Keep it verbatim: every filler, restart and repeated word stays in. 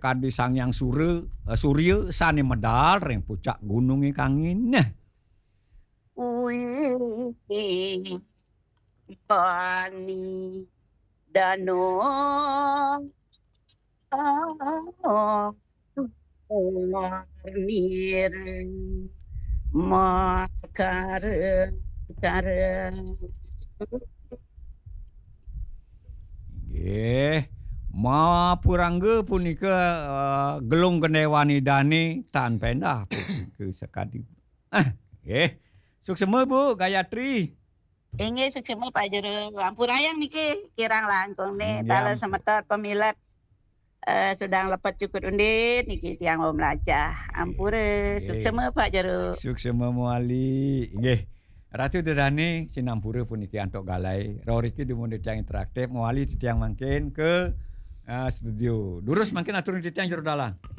sekadi sang yang surya, uh, surya sane medal reng pucak gunung kangin. Nah. Ui bani dano nir makar kar Nggih. Ma purangga punika uh, gelung gendewani dani tan pendah punika sekadi. Ah, nggih. Suksema Bu Gayatri. Inge suksema Pak Jero. Ampun ayang niki kirang langkung nih. Nggih, Tala ampun. semetot pemilat uh, sedang lepat cukup undit niki tiang om lacah. Ampura Nggih. suksema Pak Jero. Suksema muali. Nggih. Ratu Dedane sinampura puniki antuk galai. Roriki dimunde tiang interaktif muali tiang mangkin ke uh, studio. Durus mangkin aturun tiang jero dalang.